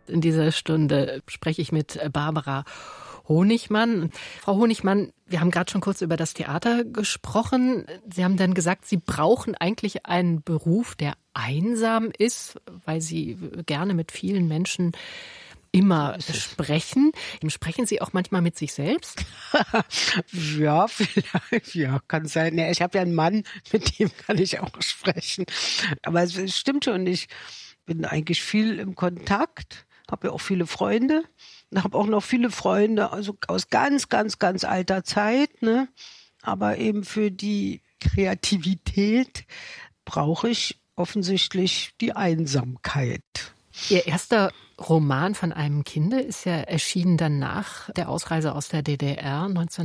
In dieser Stunde spreche ich mit Barbara Honigmann. Frau Honigmann, wir haben gerade schon kurz über das Theater gesprochen. Sie haben dann gesagt, Sie brauchen eigentlich einen Beruf, der einsam ist, weil Sie gerne mit vielen Menschen immer sprechen. Sprechen Sie auch manchmal mit sich selbst? Ja, vielleicht. Ja, kann sein. Ja, ich habe ja einen Mann, mit dem kann ich auch sprechen. Aber es stimmt schon, ich bin eigentlich viel im Kontakt, habe ja auch viele Freunde. Ich habe auch noch viele Freunde, also aus ganz, ganz, ganz alter Zeit, ne? Aber eben für die Kreativität brauche ich offensichtlich die Einsamkeit. Ihr erster Roman von einem Kinde ist ja erschienen dann nach der Ausreise aus der DDR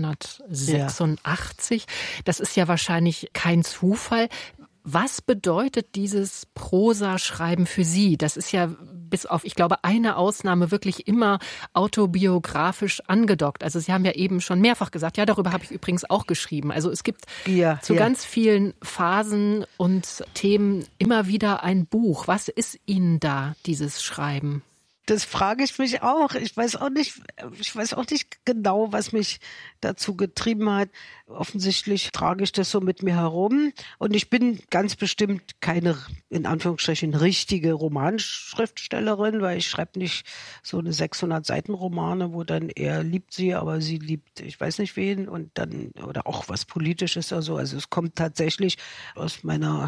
1986. Ja. Das ist ja wahrscheinlich kein Zufall. Was bedeutet dieses Prosaschreiben für Sie? Das ist ja bis auf, ich glaube, eine Ausnahme wirklich immer autobiografisch angedockt. Also Sie haben ja eben schon mehrfach gesagt, ja, darüber habe ich übrigens auch geschrieben. Also es gibt zu ganz vielen Phasen und Themen immer wieder ein Buch. Was ist Ihnen da, dieses Schreiben? Das frage ich mich auch. Ich weiß auch nicht genau, was mich dazu getrieben hat. Offensichtlich trage ich das so mit mir herum. Und ich bin ganz bestimmt keine, in Anführungsstrichen, richtige Romanschriftstellerin, weil ich schreibe nicht so eine 600-Seiten-Romane, wo dann er liebt sie, aber sie liebt, ich weiß nicht wen, und dann, oder auch was Politisches oder so. Also es kommt tatsächlich aus meiner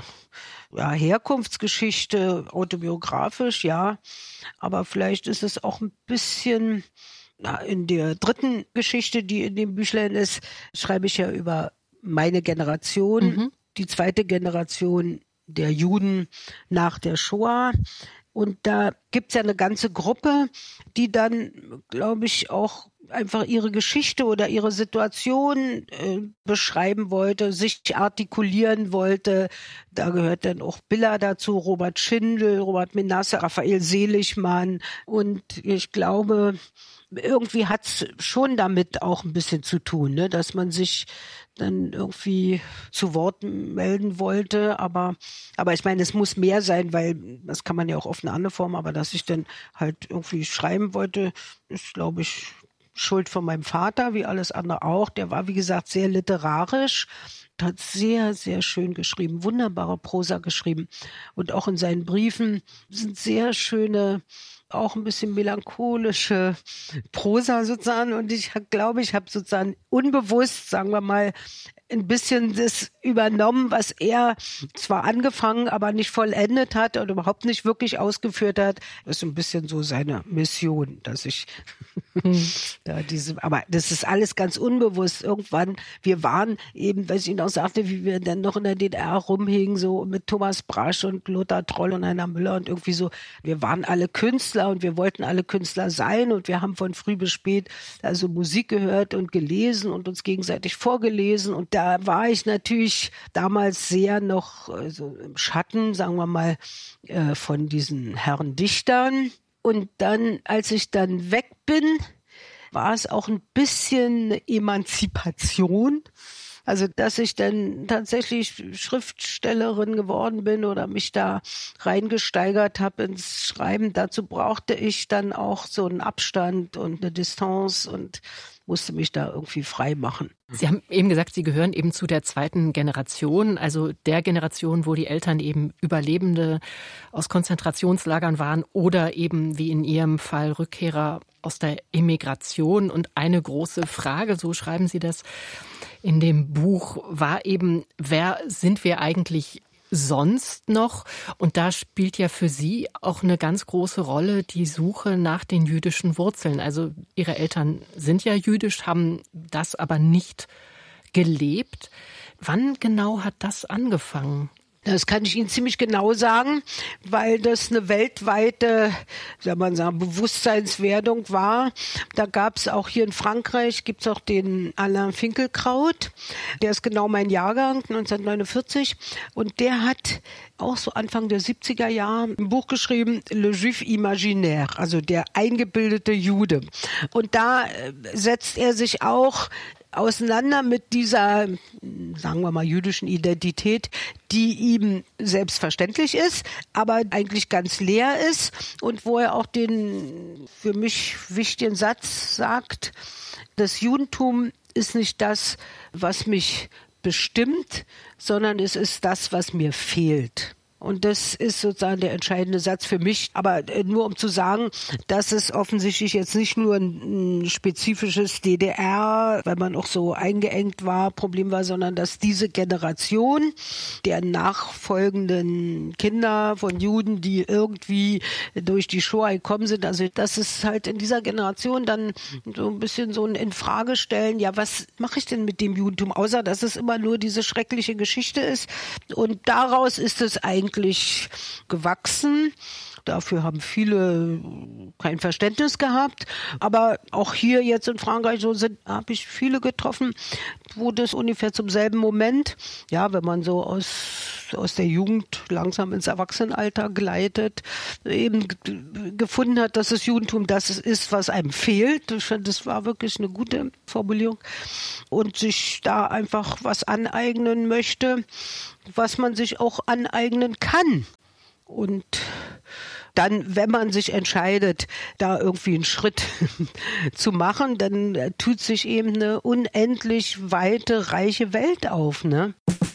Herkunftsgeschichte, autobiografisch, ja. Aber vielleicht ist es auch ein bisschen, in der dritten Geschichte, die in dem Büchlein ist, schreibe ich ja über meine Generation, die zweite Generation der Juden nach der Shoah. Und da gibt's ja eine ganze Gruppe, die dann, glaube ich, auch einfach ihre Geschichte oder ihre Situation beschreiben wollte, sich artikulieren wollte. Da gehört dann auch Billa dazu, Robert Schindel, Robert Menasse, Raphael Seligmann. Und ich glaube, irgendwie hat's schon damit auch ein bisschen zu tun, ne? Dass man sich dann irgendwie zu Wort melden wollte. Aber ich meine, es muss mehr sein, weil das kann man ja auch auf eine andere Form, aber dass ich dann halt irgendwie schreiben wollte, ist, glaube ich, Schuld von meinem Vater, wie alles andere auch. Der war, wie gesagt, sehr literarisch, hat sehr, sehr schön geschrieben, wunderbare Prosa geschrieben. Und auch in seinen Briefen sind sehr schöne, auch ein bisschen melancholische Prosa sozusagen. Und ich glaube, ich habe sozusagen unbewusst, sagen wir mal, ein bisschen das übernommen, was er zwar angefangen, aber nicht vollendet hat und überhaupt nicht wirklich ausgeführt hat. Das ist ein bisschen so seine Mission, dass ich aber das ist alles ganz unbewusst. Irgendwann, wir waren eben, weil ich Ihnen auch sagte, wie wir dann noch in der DDR rumhingen, so mit Thomas Brasch und Lothar Troll und Heiner Müller und irgendwie so. Wir waren alle Künstler und wir wollten alle Künstler sein und wir haben von früh bis spät also Musik gehört und gelesen und uns gegenseitig vorgelesen. Und da war ich natürlich damals sehr noch so im Schatten, sagen wir mal, von diesen Herren Dichtern. Und dann, als ich dann weg bin, war es auch ein bisschen Emanzipation. Also, dass ich dann tatsächlich Schriftstellerin geworden bin oder mich da reingesteigert habe ins Schreiben. Dazu brauchte ich dann auch so einen Abstand und eine Distanz und musste mich da irgendwie frei machen. Sie haben eben gesagt, Sie gehören eben zu der zweiten Generation, also der Generation, wo die Eltern eben Überlebende aus Konzentrationslagern waren oder eben wie in Ihrem Fall Rückkehrer aus der Emigration. Und eine große Frage, so schreiben Sie das in dem Buch, war eben, wer sind wir eigentlich sonst noch? Und da spielt ja für Sie auch eine ganz große Rolle die Suche nach den jüdischen Wurzeln. Also Ihre Eltern sind ja jüdisch, haben das aber nicht gelebt. Wann genau hat das angefangen? Das kann ich Ihnen ziemlich genau sagen, weil das eine weltweite, soll man sagen, Bewusstseinswerdung war. Da gab es auch hier in Frankreich, gibt es auch den Alain Finkielkraut. Der ist genau mein Jahrgang, 1949. Und der hat auch so Anfang der 70er Jahre ein Buch geschrieben, Le Juif Imaginaire, also der eingebildete Jude. Und da setzt er sich auch auseinander mit dieser, sagen wir mal, jüdischen Identität, die ihm selbstverständlich ist, aber eigentlich ganz leer ist und wo er auch den für mich wichtigen Satz sagt, das Judentum ist nicht das, was mich bestimmt, sondern es ist das, was mir fehlt. Und das ist sozusagen der entscheidende Satz für mich. Aber nur um zu sagen, dass es offensichtlich jetzt nicht nur ein spezifisches DDR, weil man auch so eingeengt war, Problem war, sondern dass diese Generation der nachfolgenden Kinder von Juden, die irgendwie durch die Shoah gekommen sind, also dass es halt in dieser Generation dann so ein bisschen so ein Infragestellen, ja, was mache ich denn mit dem Judentum, außer dass es immer nur diese schreckliche Geschichte ist. Und daraus ist es eigentlich gewachsen. Dafür haben viele kein Verständnis gehabt. Aber auch hier jetzt in Frankreich habe ich viele getroffen, wo das ungefähr zum selben Moment, ja, wenn man so aus der Jugend langsam ins Erwachsenenalter gleitet, eben gefunden hat, dass das Judentum das ist, was einem fehlt. Ich finde, das war wirklich eine gute Formulierung. Und sich da einfach was aneignen möchte, was man sich auch aneignen kann. Und dann, wenn man sich entscheidet, da irgendwie einen Schritt zu machen, dann tut sich eben eine unendlich weite, reiche Welt auf, ne?